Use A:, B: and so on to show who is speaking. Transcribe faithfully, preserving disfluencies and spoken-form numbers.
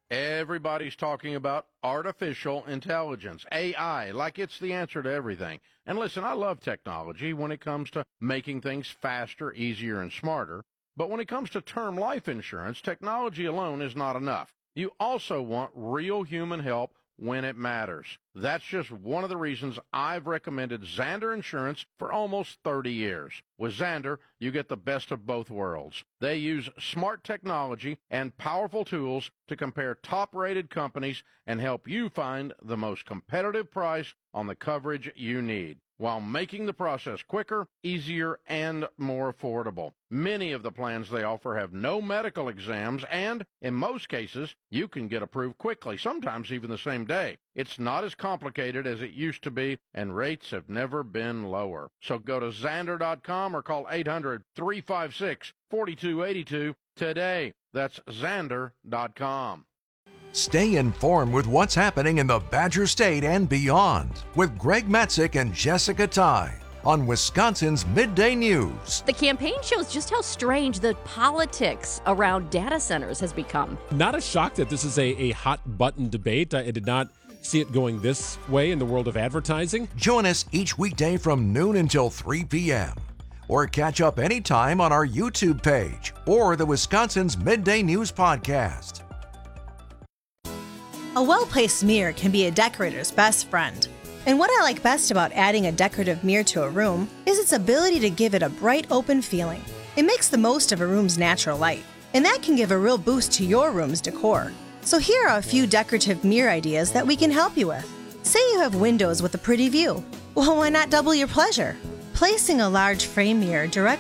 A: Everybody's talking about artificial intelligence, A I, like it's the answer to everything. And listen, I love technology when it comes to making things faster, easier, and smarter. But when it comes to term life insurance, technology alone is not enough. You also want real human help when it matters. That's just one of the reasons I've recommended Zander Insurance for almost thirty years. With Zander, you get the best of both worlds. They use smart technology and powerful tools to compare top-rated companies and help you find the most competitive price on the coverage you need, while making the process quicker, easier, and more affordable. Many of the plans they offer have no medical exams, and in most cases, you can get approved quickly, sometimes even the same day. It's not as complicated as it used to be, and rates have never been lower. So go to Zander dot com or call eight hundred, three five six, four two eight two today. That's Zander dot com.
B: Stay informed with what's happening in the Badger State and beyond with Greg Matzik and Jessica Ty on Wisconsin's Midday News.
C: The campaign shows just how strange the politics around data centers has become.
D: Not a shock that this is a, a hot-button debate. I did not see it going this way in the world of advertising.
B: Join us each weekday from noon until three p.m. or catch up anytime on our YouTube page or the Wisconsin's Midday News podcast.
E: A well-placed mirror can be a decorator's best friend. And what I like best about adding a decorative mirror to a room is its ability to give it a bright, open feeling. It makes the most of a room's natural light, and that can give a real boost to your room's decor. So here are a few decorative mirror ideas that we can help you with. Say you have windows with a pretty view. Well, why not double your pleasure? Placing a large frame mirror directly